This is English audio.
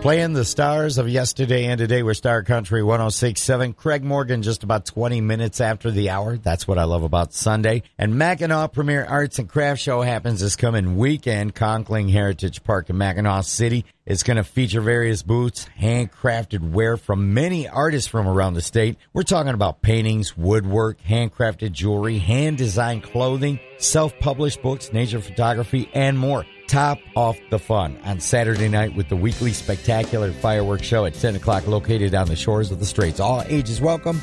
Playing the stars of yesterday and today with Star Country 106.7. Craig Morgan just about 20 minutes after the hour. That's what I love about Sunday. And Mackinac Premier Arts and Craft Show happens this coming weekend. Conkling Heritage Park in Mackinac City. It's going to feature various booths, handcrafted wear from many artists from around the state. We're talking about paintings, woodwork, handcrafted jewelry, hand-designed clothing, self-published books, nature photography, and more. Top off the fun on Saturday night with the weekly spectacular fireworks show at 10 o'clock located on the shores of the Straits. All ages welcome.